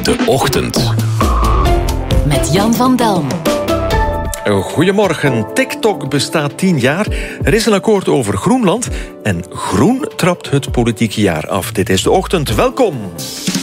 De Ochtend. Met Jan van Delm. Goedemorgen. TikTok bestaat 10 jaar. Er is een akkoord over Groenland. En groen trapt het politieke jaar af. Dit is De Ochtend. Welkom.